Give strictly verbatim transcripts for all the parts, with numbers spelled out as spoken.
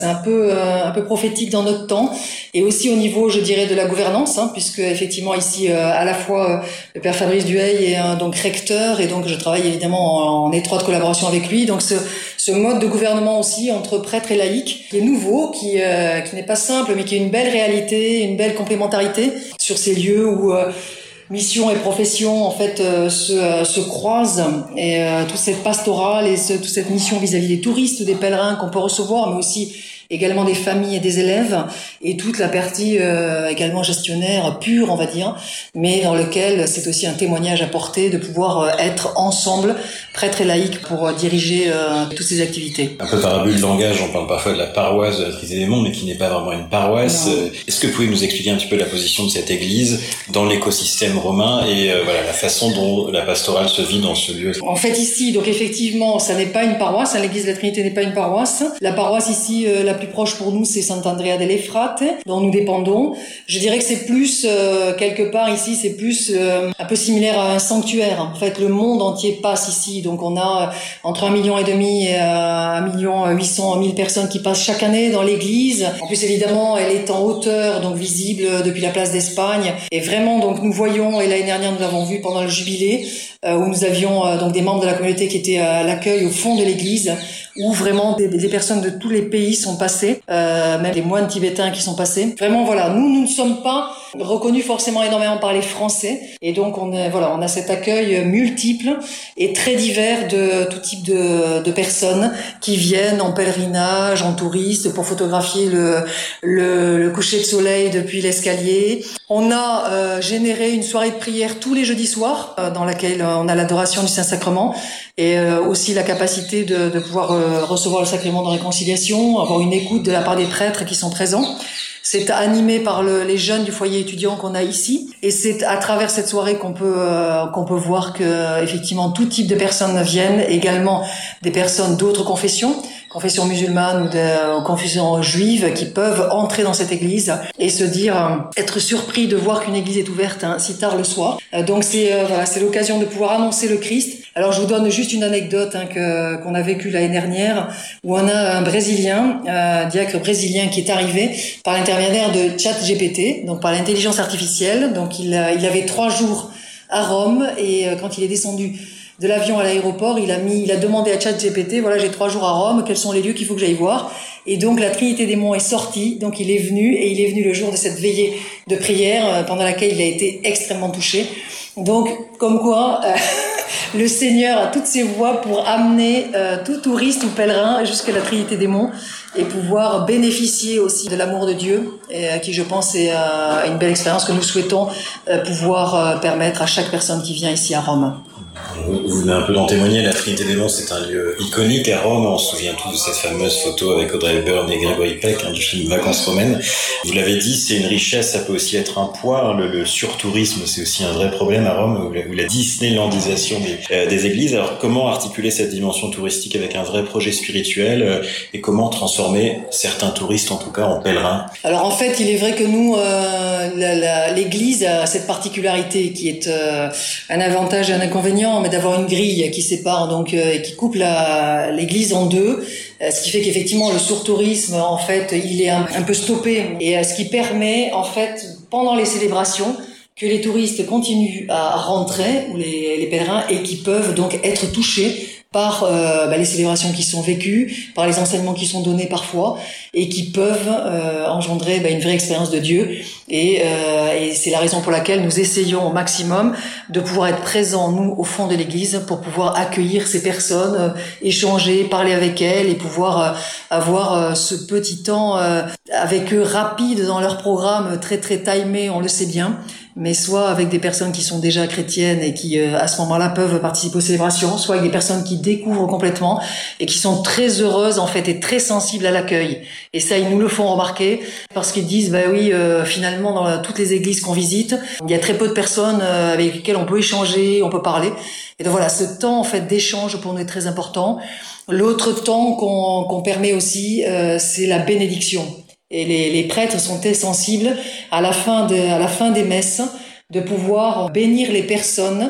C'est un peu euh, un peu prophétique dans notre temps, et aussi au niveau, je dirais, de la gouvernance, hein, puisque effectivement ici, euh, à la fois euh, le père Fabrice Dueil est euh, donc recteur, et donc je travaille évidemment en, en étroite collaboration avec lui. Donc ce ce mode de gouvernement aussi entre prêtres et laïcs, qui est nouveau, qui euh, qui n'est pas simple, mais qui est une belle réalité, une belle complémentarité sur ces lieux où euh, mission et profession en fait euh, se, euh, se croisent, et euh, toute cette pastorale et ce, toute cette mission vis-à-vis des touristes, des pèlerins qu'on peut recevoir, mais aussi également des familles et des élèves, et toute la partie euh, également gestionnaire pure, on va dire, mais dans lequel c'est aussi un témoignage à porter de pouvoir euh, être ensemble, prêtres et laïcs, pour euh, diriger euh, toutes ces activités. Un peu par abus de langage, on parle parfois de la paroisse de la Trinité des Monts, mais qui n'est pas vraiment une paroisse. Non. Est-ce que vous pouvez nous expliquer un petit peu la position de cette église dans l'écosystème romain, et euh, voilà la façon dont la pastorale se vit dans ce lieu? En fait, ici, donc effectivement, ça n'est pas une paroisse, hein, l'église de la Trinité n'est pas une paroisse. La paroisse ici, euh, la plus proche pour nous, c'est Sant'Andrea delle Frate, dont nous dépendons. Je dirais que c'est plus, euh, quelque part ici, c'est plus euh, un peu similaire à un sanctuaire. En fait, le monde entier passe ici, donc on a euh, entre un million et demi et euh, un million huit cent mille personnes qui passent chaque année dans l'église. En plus, évidemment, elle est en hauteur, donc visible depuis la place d'Espagne. Et vraiment, donc nous voyons, et l'année dernière, nous l'avons vu pendant le jubilé, euh, où nous avions euh, donc des membres de la communauté qui étaient à l'accueil au fond de l'église, où vraiment des, des personnes de tous les pays sont passées, euh, même des moines tibétains qui sont passés. Vraiment, voilà, nous, nous ne sommes pas reconnus forcément énormément par les Français, et donc on est, voilà, on a cet accueil multiple et très divers de tout type de, de personnes qui viennent en pèlerinage, en touriste, pour photographier le, le, le coucher de soleil depuis l'escalier. On a euh, généré une soirée de prière tous les jeudis soirs, euh, dans laquelle on a l'adoration du Saint-Sacrement, et euh, aussi la capacité de, de pouvoir euh, recevoir le sacrement de réconciliation, avoir une écoute de la part des prêtres qui sont présents. C'est animé par le, les jeunes du foyer étudiant qu'on a ici, et c'est à travers cette soirée qu'on peut euh, qu'on peut voir que effectivement tout type de personnes viennent, également des personnes d'autres confessions, confession musulmane ou de confession juive, qui peuvent entrer dans cette église et se dire euh, être surpris de voir qu'une église est ouverte hein, si tard le soir. Euh, donc c'est euh, voilà, c'est l'occasion de pouvoir annoncer le Christ. Alors je vous donne juste une anecdote hein, que qu'on a vécue l'année dernière, où on a un Brésilien, un diacre brésilien qui est arrivé par l'intermédiaire de ChatGPT, donc par l'intelligence artificielle. Donc il il avait trois jours à Rome, et euh, quand il est descendu de l'avion à l'aéroport, il a mis, il a demandé à ChatGPT, voilà, j'ai trois jours à Rome, quels sont les lieux qu'il faut que j'aille voir? Et donc la Trinité des Monts est sortie, donc il est venu, et il est venu le jour de cette veillée de prière, pendant laquelle il a été extrêmement touché. Donc, comme quoi, euh, le Seigneur a toutes ses voies pour amener euh, tout touriste ou pèlerin jusqu'à la Trinité des Monts, et pouvoir bénéficier aussi de l'amour de Dieu, et euh, qui, je pense, est euh, une belle expérience que nous souhaitons euh, pouvoir euh, permettre à chaque personne qui vient ici à Rome. Vous, vous venez un peu d'en témoigner, la Trinité des Monts, c'est un lieu iconique à Rome. On se souvient tous de cette fameuse photo avec Audrey Hepburn et Gregory Peck hein, du film Vacances romaines. Vous l'avez dit, c'est une richesse, ça peut aussi être un poids. Le, le surtourisme, c'est aussi un vrai problème à Rome, ou la, ou la Disneylandisation des, euh, des églises. Alors comment articuler cette dimension touristique avec un vrai projet spirituel, euh, et comment transformer certains touristes, en tout cas, en pèlerins? Alors en fait, il est vrai que nous, euh, la, la, l'église a cette particularité qui est euh, un avantage et un inconvénient, mais d'avoir une grille qui sépare donc euh, et qui coupe la, l'église en deux, euh, ce qui fait qu'effectivement le surtourisme en fait il est un, un peu stoppé, et euh, ce qui permet en fait pendant les célébrations que les touristes continuent à rentrer, ou les, les pèlerins, et qui peuvent donc être touchés par euh, bah, les célébrations qui sont vécues, par les enseignements qui sont donnés parfois, et qui peuvent euh, engendrer bah, une vraie expérience de Dieu. Et, euh, et c'est la raison pour laquelle nous essayons au maximum de pouvoir être présents, nous, au fond de l'église, pour pouvoir accueillir ces personnes, euh, échanger, parler avec elles, et pouvoir euh, avoir euh, ce petit temps euh, avec eux rapide dans leur programme, très très timé, on le sait bien, mais soit avec des personnes qui sont déjà chrétiennes et qui euh, à ce moment-là peuvent participer aux célébrations, soit avec des personnes qui découvrent complètement et qui sont très heureuses en fait et très sensibles à l'accueil. Et ça, ils nous le font remarquer, parce qu'ils disent bah oui, euh, finalement dans la, toutes les églises qu'on visite, il y a très peu de personnes euh, avec lesquelles on peut échanger, on peut parler. Et donc voilà, ce temps en fait d'échange pour nous est très important. L'autre temps qu'on, qu'on permet aussi, euh, c'est la bénédiction. Et les, les prêtres sont très sensibles à la fin de, à la fin des messes, de pouvoir bénir les personnes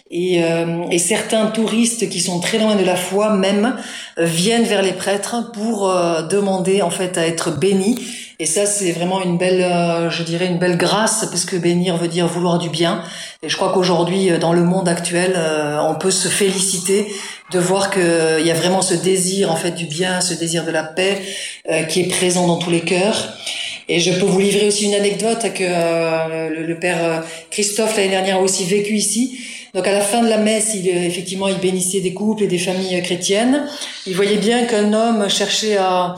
Et, euh, et certains touristes qui sont très loin de la foi même euh, viennent vers les prêtres pour euh, demander en fait à être bénis. Et ça, c'est vraiment une belle, euh, je dirais, une belle grâce, parce que bénir veut dire vouloir du bien. Et je crois qu'aujourd'hui, dans le monde actuel, euh, on peut se féliciter de voir qu'il euh, y a vraiment ce désir en fait du bien, ce désir de la paix euh, qui est présent dans tous les cœurs. Et je peux vous livrer aussi une anecdote que euh, le, le père Christophe l'année dernière a aussi vécu ici. Donc à la fin de la messe, il, effectivement, il bénissait des couples et des familles chrétiennes. Il voyait bien qu'un homme cherchait à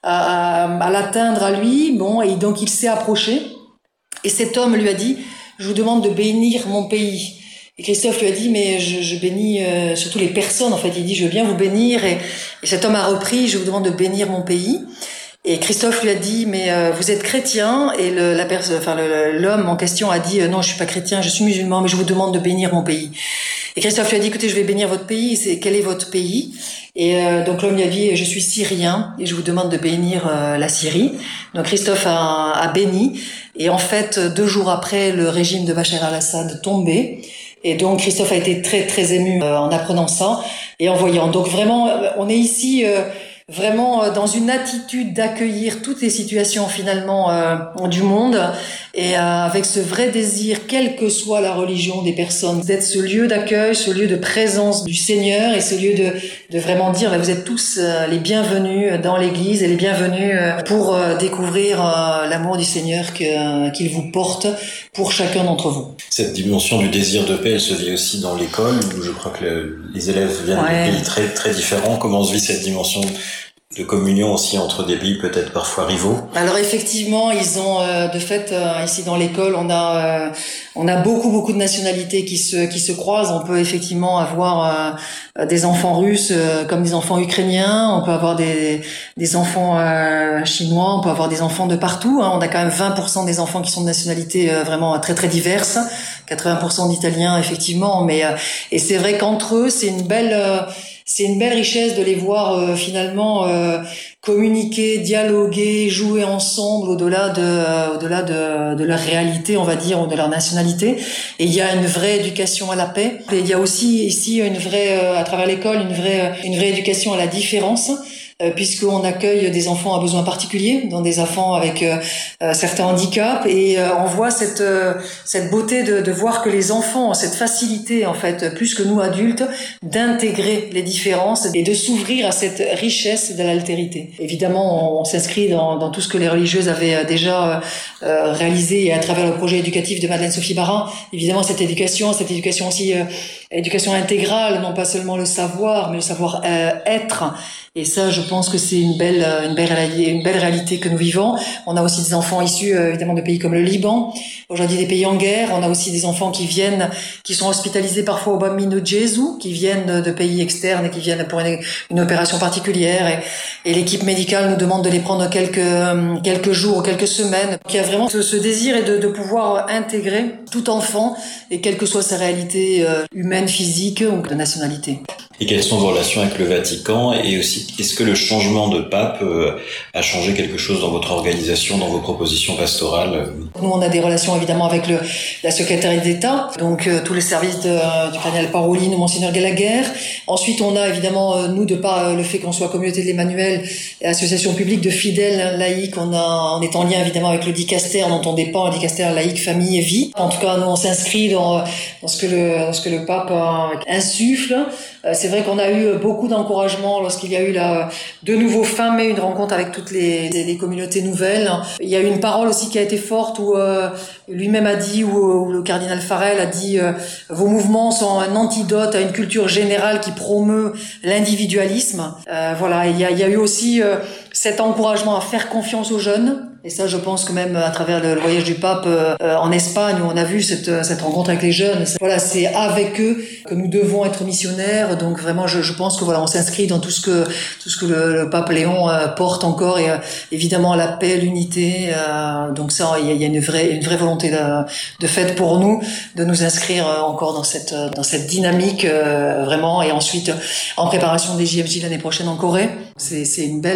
à, à l'atteindre à lui, bon, et donc il s'est approché, et cet homme lui a dit, je vous demande de bénir mon pays. Et Christophe lui a dit, mais je, je bénis euh, surtout les personnes, en fait. Il dit, je veux bien vous bénir, et, et cet homme a repris, je vous demande de bénir mon pays. Et Christophe lui a dit, mais euh, vous êtes chrétien? Et le, la personne, enfin le, l'homme en question a dit, euh, non, je suis pas chrétien, je suis musulman, mais je vous demande de bénir mon pays. Et Christophe lui a dit, écoutez, je vais bénir votre pays. C'est quel est votre pays? Et euh, donc l'homme lui a dit, je suis syrien et je vous demande de bénir euh, la Syrie. Donc Christophe a, a béni. Et en fait, deux jours après, le régime de Bachar al-Assad tombait. Et donc Christophe a été très très ému euh, en apprenant ça et en voyant. Donc vraiment, on est ici. Euh, Vraiment dans une attitude d'accueillir toutes les situations finalement euh, du monde et euh, avec ce vrai désir, quelle que soit la religion des personnes, d'être ce lieu d'accueil, ce lieu de présence du Seigneur et ce lieu de, de vraiment dire bah, vous êtes tous euh, les bienvenus dans l'Église et les bienvenus euh, pour euh, découvrir euh, l'amour du Seigneur que, euh, qu'il vous porte pour chacun d'entre vous. Cette dimension du désir de paix, elle se vit aussi dans l'école où je crois que le, les élèves viennent ouais. de pays très, très différents. Comment se vit cette dimension de communion aussi entre des pays peut-être parfois rivaux? Alors effectivement, ils ont euh, de fait euh, ici dans l'école, on a euh, on a beaucoup beaucoup de nationalités qui se qui se croisent. On peut effectivement avoir euh, des enfants russes euh, comme des enfants ukrainiens, on peut avoir des des enfants euh, chinois, on peut avoir des enfants de partout, hein. On a quand même vingt pour cent des enfants qui sont de nationalités euh, vraiment très très diverses, quatre-vingts pour cent d'Italiens effectivement, mais euh, et c'est vrai qu'entre eux, c'est une belle euh, c'est une belle richesse de les voir euh, finalement euh, communiquer, dialoguer, jouer ensemble au-delà de euh, au-delà de, de leur réalité, on va dire, ou de leur nationalité. Et il y a une vraie éducation à la paix. Et il y a aussi ici une vraie, euh, à travers l'école, une vraie une vraie éducation à la différence. Euh, puisqu'on accueille des enfants à besoins particuliers, dans des enfants avec euh, euh, certains handicaps, et euh, on voit cette euh, cette beauté de, de voir que les enfants ont cette facilité en fait, plus que nous adultes, d'intégrer les différences et de s'ouvrir à cette richesse de l'altérité. Évidemment, on, on s'inscrit dans, dans tout ce que les religieuses avaient déjà euh, réalisé, et à travers le projet éducatif de Madeleine Sophie Barin, évidemment cette éducation, cette éducation aussi euh, éducation intégrale, non pas seulement le savoir, mais le savoir euh, être. Et ça, je pense que c'est une belle, une belle réalité, une belle réalité que nous vivons. On a aussi des enfants issus, euh, évidemment, de pays comme le Liban. Aujourd'hui, des pays en guerre. On a aussi des enfants qui viennent, qui sont hospitalisés parfois au Bambino Gesù, qui viennent de, de pays externes et qui viennent pour une, une opération particulière. Et, et l'équipe médicale nous demande de les prendre quelques, quelques jours ou quelques semaines. Il y a vraiment ce, ce désir et de, de pouvoir intégrer tout enfant, et quelle que soit sa réalité euh, humaine, physique ou de nationalité. Et quelles sont vos relations avec le Vatican? Et aussi, est-ce que le changement de pape euh, a changé quelque chose dans votre organisation, dans vos propositions pastorales? Nous, on a des relations évidemment avec le, la secrétaire d'État, donc euh, tous les services de, du cardinal Parolin ou Monseigneur Gallagher. Ensuite, on a évidemment, euh, nous, de par euh, le fait qu'on soit communauté de l'Emmanuel et association publique de fidèles laïcs, on, a, on est en lien évidemment avec le dicaster dont on dépend, le dicaster laïque, famille et vie. En tout cas, nous, on s'inscrit dans, dans, ce, que le, dans ce que le pape euh, insuffle. C'est vrai qu'on a eu beaucoup d'encouragement lorsqu'il y a eu la, de nouveau fin mai une rencontre avec toutes les, les, les communautés nouvelles. Il y a eu une parole aussi qui a été forte où euh, lui-même a dit, où, où le cardinal Farrell a dit euh, vos mouvements sont un antidote à une culture générale qui promeut l'individualisme. Euh, voilà, il y a, il y a eu aussi euh, cet encouragement à faire confiance aux jeunes. Et ça, je pense que même à travers le voyage du pape euh, en Espagne, où on a vu cette, cette rencontre avec les jeunes, voilà, c'est avec eux que nous devons être missionnaires. Donc vraiment, je, je pense que voilà, on s'inscrit dans tout ce que tout ce que le, le pape Léon euh, porte encore, et euh, évidemment la paix, l'unité. Euh, donc ça, il y a, il y a une vraie une vraie volonté de, de fait pour nous de nous inscrire encore dans cette dans cette dynamique euh, vraiment. Et ensuite, en préparation des J F J l'année prochaine en Corée, c'est c'est une belle occasion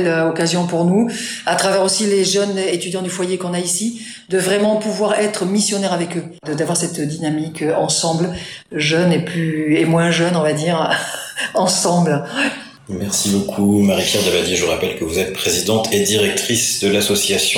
l'occasion pour nous, à travers aussi les jeunes étudiants du foyer qu'on a ici, de vraiment pouvoir être missionnaires avec eux, d'avoir cette dynamique ensemble, jeunes et plus et moins jeunes, on va dire, ensemble. Merci beaucoup Marie-Pierre Davadier. Je vous rappelle que vous êtes présidente et directrice de l'association